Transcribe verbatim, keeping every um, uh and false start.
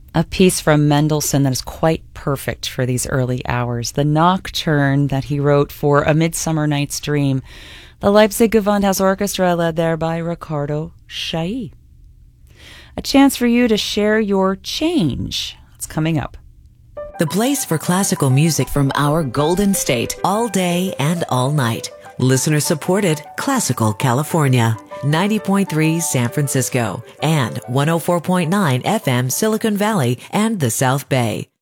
A piece from Mendelssohn that is quite perfect for these early hours. The nocturne that he wrote for A Midsummer Night's Dream. The Leipzig Gewandhaus Orchestra, led there by Ricardo Chailly. A chance for you to share your change. That's coming up. The place for classical music from our Golden State, all day and all night. Listener supported Classical California, ninety point three San Francisco, and one oh four point nine F M Silicon Valley and the South Bay.